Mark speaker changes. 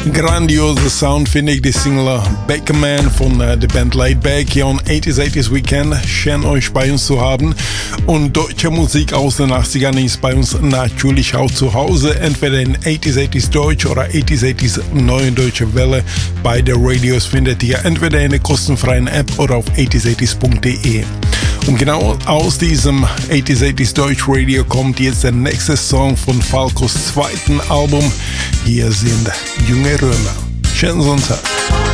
Speaker 1: Grandioser Sound finde ich, die Single Baker Man von der Band Laidback hier on 80s Weekend. Schön euch bei uns zu haben. Und deutsche Musik aus den 80ern ist bei uns natürlich auch zu Hause. Entweder in 80s Deutsch oder 80s Neue Deutsche Welle. Beide Radios findet ihr entweder in der kostenfreien App oder auf 80s.de. Und genau aus diesem 80s Deutsch Radio kommt jetzt der nächste Song von Falcos zweiten Album. Hier sind Junge Römer. Schönen Sonntag.